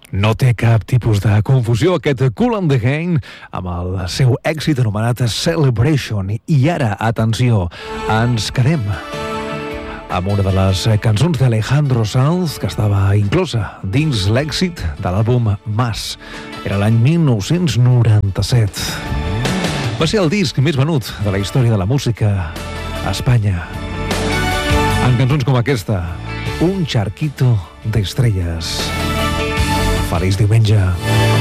No té cap tipus de confusió aquest Kool and the Gang amb el seu èxit anomenat Celebration. I ara, atenció, ens quedem amb una de les cançons d'Alejandro Sanz que estava inclosa dins l'èxit de l'àlbum Más. Era l'any 1997. Va ser el disc més venut de la història de la música a Espanya. En cançons com aquesta, Un charquito de estrellas. Feliç diumenge.